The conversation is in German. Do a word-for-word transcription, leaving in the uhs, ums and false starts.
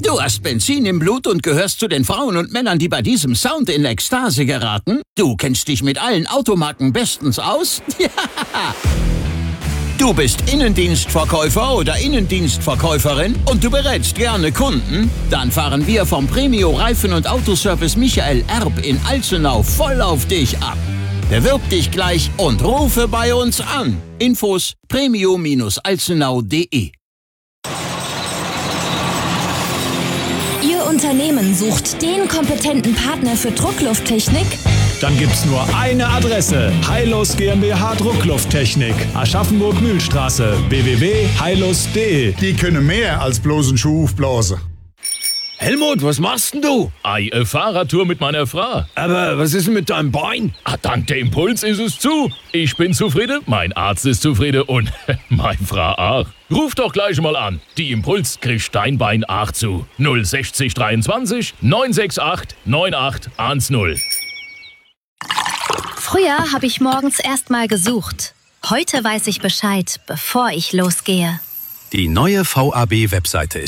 Du hast Benzin im Blut und gehörst zu den Frauen und Männern, die bei diesem Sound in Ekstase geraten? Du kennst dich mit allen Automarken bestens aus? Du bist Innendienstverkäufer oder Innendienstverkäuferin und du berätst gerne Kunden? Dann fahren wir vom Premio Reifen- und Autoservice Michael Erb in Alzenau voll auf dich ab. Bewirb dich gleich und rufe bei uns an. Infos premio alzenau punkt de. Ihr Unternehmen sucht den kompetenten Partner für Drucklufttechnik? Dann gibt's nur eine Adresse. Heilus GmbH Drucklufttechnik. Aschaffenburg-Mühlstraße. w w w punkt heilus punkt de. Die können mehr als bloß einen Schuh aufblasen. Helmut, was machst denn du? Ei, eine Fahrradtour mit meiner Frau. Aber was ist denn mit deinem Bein? Ah, dank der Impuls ist es zu. Ich bin zufrieden, mein Arzt ist zufrieden und meine Frau auch. Ruf doch gleich mal an. Die Impuls kriegt dein Bein auch zu. null sechzig dreiundzwanzig neun sechs acht neun acht eins null. Früher habe ich morgens erst mal gesucht. Heute weiß ich Bescheid, bevor ich losgehe. Die neue V A B-Webseite ist